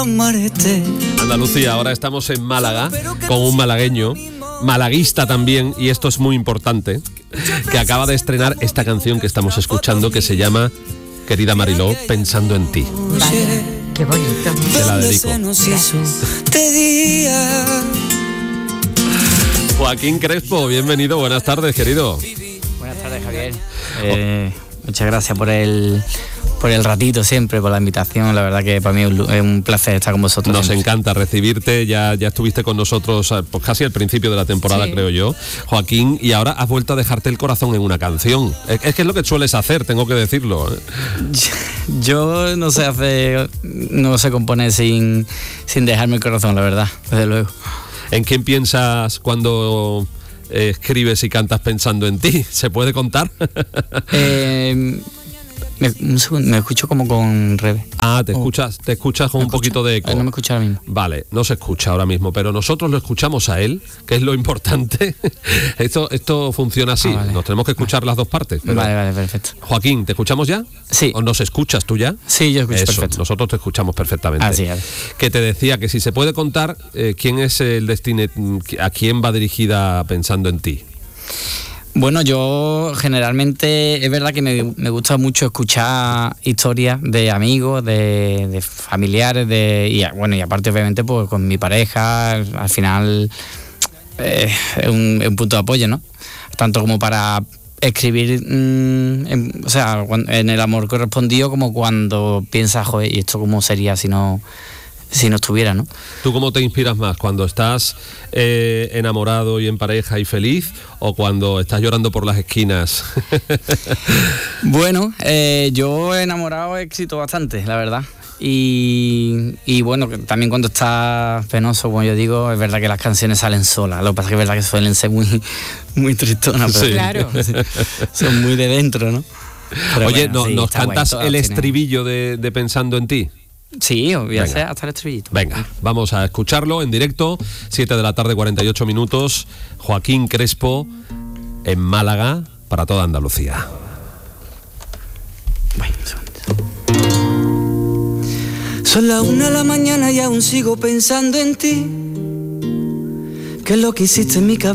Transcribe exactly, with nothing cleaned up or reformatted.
Andalucía, ahora estamos en Málaga con un malagueño, malaguista también, y esto es muy importante, que acaba de estrenar esta canción que estamos escuchando, que se llama, querida Mariló, Pensando en ti. Vaya, qué bonito. Te la dedico. Joaquín Crespo, bienvenido, buenas tardes, querido. Buenas tardes, Javier. Eh, muchas gracias por el por el ratito siempre, por la invitación. La verdad que para mí es un placer estar con vosotros. Nos siempre. encanta recibirte, ya, ya estuviste con nosotros pues casi al principio de la temporada, sí, creo yo, Joaquín, y ahora has vuelto a dejarte el corazón en una canción. Es, es que es lo que sueles hacer, tengo que decirlo. Yo no sé hacer, no sé componer sin, sin dejarme el corazón, la verdad, desde luego. ¿En quién piensas cuando eh, escribes y cantas pensando en ti? ¿Se puede contar? eh... Me, un segundo, me escucho como con Rebe. Ah, te escuchas, te escuchas con un escucho? poquito de eco. No me escucha ahora mismo. Vale, no se escucha ahora mismo, pero nosotros lo escuchamos a él, que es lo importante. esto, esto funciona así. Ah, vale. Nos tenemos que escuchar vale. las dos partes. Pero... Vale, vale, perfecto. Joaquín, ¿te escuchamos ya? Sí. ¿O nos escuchas tú ya? Sí, yo escucho Eso, perfecto. Nosotros te escuchamos perfectamente. Así es. Que te decía que si se puede contar eh, quién es el destino, a quién va dirigida Pensando en ti. Bueno, yo generalmente es verdad que me, me gusta mucho escuchar historias de amigos, de, de familiares, de y bueno, y aparte obviamente pues con mi pareja, al final eh, es, un, es un punto de apoyo, ¿no? Tanto como para escribir, mmm, en, o sea, en el amor correspondido, como cuando piensas, joder, ¿y esto cómo sería si no... si no estuviera, ¿no? ¿Tú cómo te inspiras más? ¿Cuando estás eh, enamorado y en pareja y feliz o cuando estás llorando por las esquinas? Bueno, eh, yo enamorado he escrito bastante, la verdad. Y, y bueno, también cuando estás penoso, como yo digo, es verdad que las canciones salen solas. Lo que pasa es que es verdad que suelen ser muy, muy tristonas, pero sí. Claro. son muy de dentro, ¿no? Pero Oye, bueno, no, sí, ¿nos cantas guay, el tienen... estribillo de, de Pensando en ti? Sí, voy a hacer hasta el estribillito. Venga, vamos a escucharlo en directo, siete de la tarde, cuarenta y ocho minutos. Joaquín Crespo en Málaga para toda Andalucía. Son las una de la mañana y aún sigo pensando en ti. ¿Qué es lo que hiciste en mi cabeza?